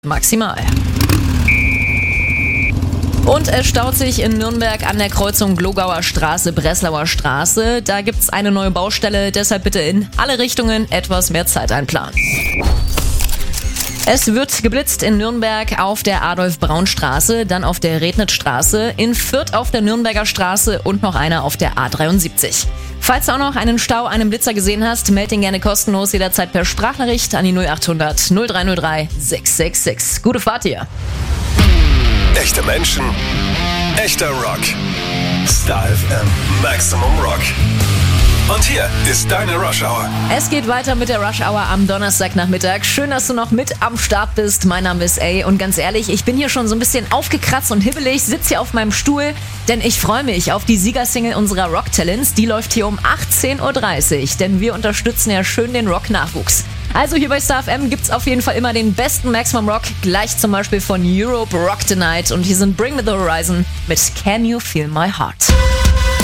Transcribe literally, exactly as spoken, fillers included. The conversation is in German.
maximal. Und es staut sich in Nürnberg an der Kreuzung Glogauer Straße, Breslauer Straße. Da gibt's eine neue Baustelle, deshalb bitte in alle Richtungen etwas mehr Zeit einplanen. Es wird geblitzt in Nürnberg auf der Adolf-Braun-Straße, dann auf der Rednitzstraße, in Fürth auf der Nürnberger Straße und noch einer auf der A dreiundsiebzig. Falls du auch noch einen Stau, einen Blitzer gesehen hast, meld ihn gerne kostenlos jederzeit per Sprachnachricht an die null achthundert null drei null drei sechs sechs sechs. Gute Fahrt dir! Echte Menschen, echter Rock. Star F M Maximum Rock. Und hier ist deine Rush Hour. Es geht weiter mit der Rush Hour am Donnerstagnachmittag. Schön, dass du noch mit am Start bist. Mein Name ist A und ganz ehrlich, ich bin hier schon so ein bisschen aufgekratzt und hibbelig, sitze hier auf meinem Stuhl, denn ich freue mich auf die Siegersingle unserer Rock Talents. Die läuft hier um achtzehn Uhr dreißig, denn wir unterstützen ja schön den Rock-Nachwuchs. Also hier bei Star F M gibt's auf jeden Fall immer den besten Maximum Rock, gleich zum Beispiel von Europe Rock the Night. Und hier sind Bring Me the Horizon mit Can You Feel My Heart.